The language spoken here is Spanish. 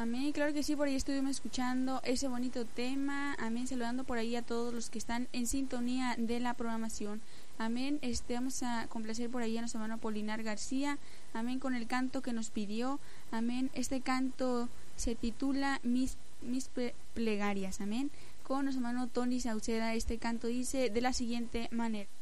Amén, claro que sí, por ahí estuvimos escuchando ese bonito tema. Amén, saludando por ahí a todos los que están en sintonía de la programación. Amén, vamos a complacer por ahí a nuestro hermano Polinar García. Amén, con el canto que nos pidió. Amén, este canto se titula Mis plegarias. Amén, con nuestro hermano Tony Sauceda. Este canto dice de la siguiente manera.